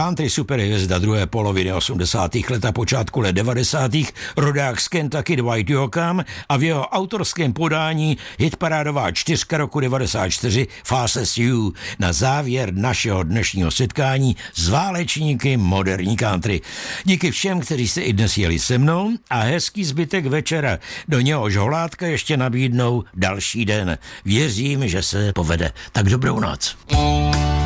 Country superhvězda druhé poloviny 80. let a počátku let 90. rodák z Kentucky Dwight Yoakam a v jeho autorském podání hitparádová 4 roku 94 Fastest You na závěr našeho dnešního setkání s válečníky moderní country. Díky všem, kteří se i dnes jeli se mnou a hezký zbytek večera. Do něhož Holátka ještě nabídnou další den. Věřím, že se povede. Tak dobrou noc.